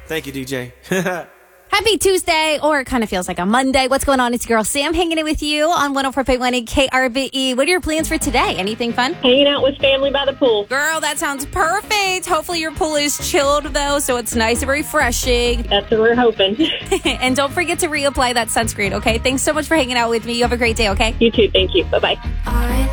Thank you, DJ. Happy Tuesday, or it kind of feels like a Monday. What's going on? It's your girl Sam hanging in with you on 104.1 and KRBE. What are your plans for today? Anything fun? Hanging out with family by the pool. Girl, that sounds perfect. Hopefully your pool is chilled, though, so it's nice and refreshing. That's what we're hoping. And don't forget to reapply that sunscreen, okay? Thanks so much for hanging out with me. You have a great day, okay? You too. Thank you. Bye-bye.